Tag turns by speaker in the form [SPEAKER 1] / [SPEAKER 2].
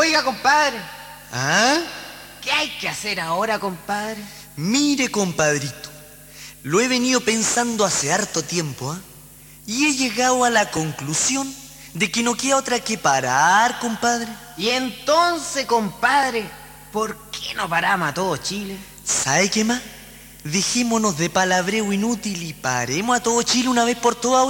[SPEAKER 1] Oiga, compadre,
[SPEAKER 2] ¿Ah?
[SPEAKER 1] ¿qué hay que hacer ahora, compadre?
[SPEAKER 2] Mire, compadrito, lo he venido pensando hace harto tiempo, ¿ah? Y he llegado a la conclusión de que no queda otra que parar, compadre.
[SPEAKER 1] Y entonces, compadre, ¿por qué no paramos a todo Chile?
[SPEAKER 2] ¿Sabe qué más? Dejémonos de palabreo inútil y paremos a todo Chile una vez por todas.